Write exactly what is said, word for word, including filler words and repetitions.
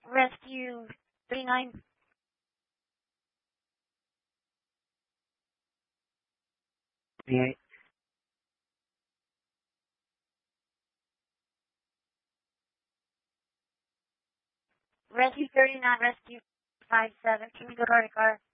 Rescue thirty-nine. Yeah. Rescue thirty-nine, Rescue five seven. Can we go to our car?